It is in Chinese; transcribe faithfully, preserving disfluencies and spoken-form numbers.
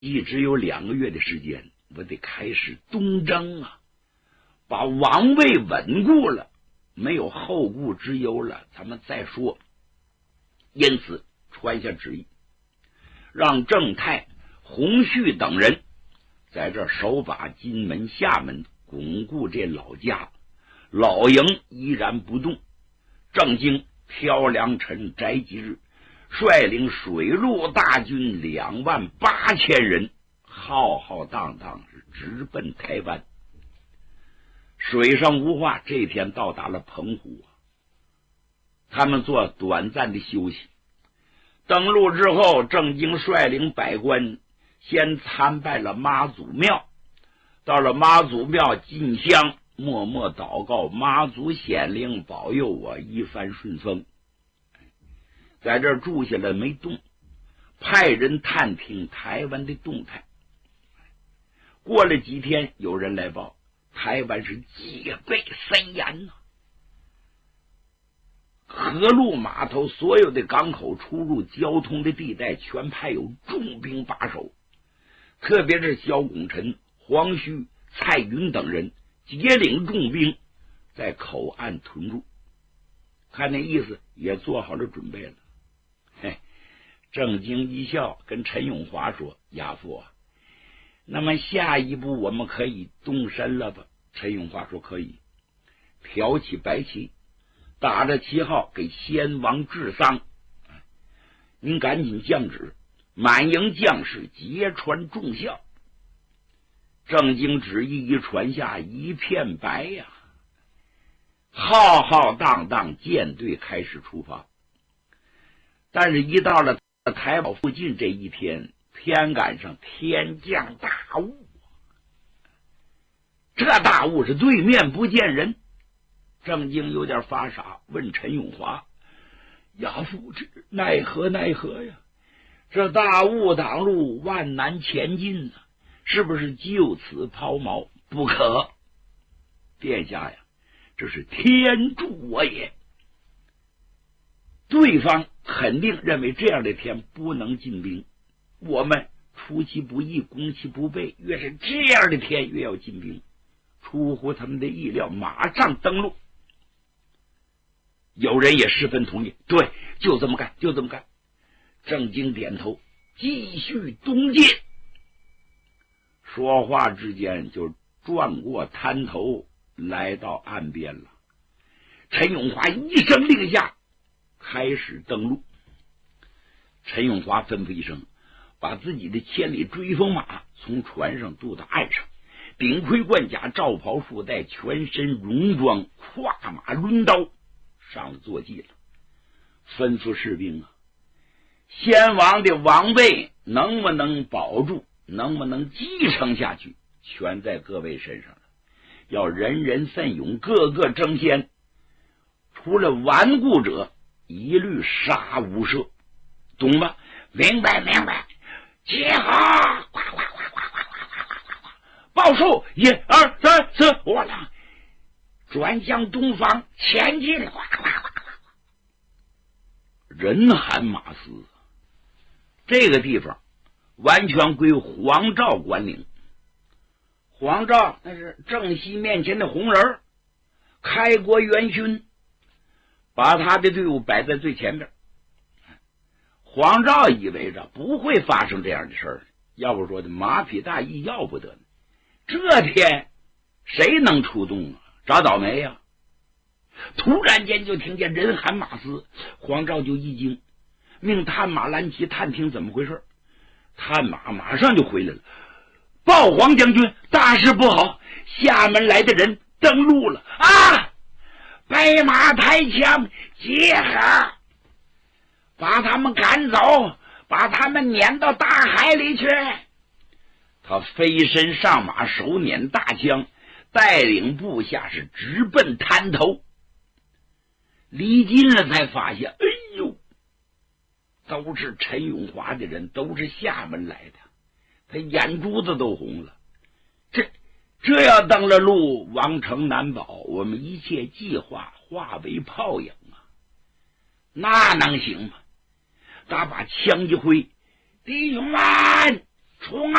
计只有两个月的时间，我得开始东征啊，把王位稳固了，没有后顾之忧了，咱们再说。因此传下旨意，让郑泰、洪旭等人在这守把金门、厦门，巩固这老家。老营依然不动。郑经挑良辰摘吉日，率领水陆大军两万八千人，浩浩荡荡是直奔台湾。水上无话，这天到达了澎湖，他们做短暂的休息。登陆之后，郑经率领百官先参拜了妈祖庙，到了妈祖庙进香，默默祷告妈祖显灵保佑我一帆顺风。在这儿住下来没动，派人探听台湾的动态。过了几天，有人来报，台湾是戒备森严呐、啊，河路码头所有的港口出入交通的地带全派有重兵把守，特别是萧拱辰、黄须、蔡云等人结领重兵在口岸屯驻。看那意思也做好了准备了。嘿，郑经一笑，跟陈永华说：“亚父啊，那么下一步我们可以动身了吧？”陈永华说：“可以。”挑起白旗，打着旗号给先王治丧。您赶紧降旨，满营将士结传重孝。郑经旨意一传下，一片白呀、啊，浩浩荡荡舰队开始出发。但是，一到了台堡附近这一天，天赶上天降大雾。这大雾是对面不见人。郑经有点发傻，问陈永华：“亚父，这奈何奈何呀？这大雾挡路，万难前进呢、啊，是不是就此抛锚？”“不可，殿下呀，这是天助我也。”对方肯定认为这样的天不能进兵，我们出其不意，攻其不备，越是这样的天越要进兵。出乎他们的意料，马上登陆。有人也十分同意，对，就这么干，就这么干。郑经点头，继续东进。说话之间就转过滩头，来到岸边了。陈永华一声令下，开始登陆。陈永华吩咐一声，把自己的千里追风马从船上渡到岸上，顶盔贯甲，罩袍束带，全身戎装，跨马抡刀，上了坐骑了。吩咐士兵啊，先王的王位能不能保住，能不能继承下去，全在各位身上了。要人人奋勇，个个争先，除了顽固者，一律杀无赦，懂吗？明白明白。接好，呱呱呱呱呱呱呱呱，报数，一二三四五六，转向东方前进，呱呱呱呱。人喊马嘶，这个地方完全归黄兆管领。黄兆那是郑熙面前的红人，开国元勋，把他的队伍摆在最前边。黄兆以为着不会发生这样的事儿，要不说的马匹大意要不得呢。这天谁能出动啊？找倒霉呀、啊！突然间就听见人喊马嘶，黄兆就一惊，命探马拦骑探听怎么回事。探马马上就回来了，报黄将军，大事不好，厦门来的人登陆了啊！白马抬枪，结合，把他们赶走，把他们撵到大海里去。他飞身上马，手捻大枪，带领部下是直奔滩头。离近了才发现，哎呦，都是陈永华的人，都是厦门来的。他眼珠子都红了。这这要登了陆，王城难保，我们一切计划化为泡影啊！那能行吗？他把枪一挥，弟兄们， 从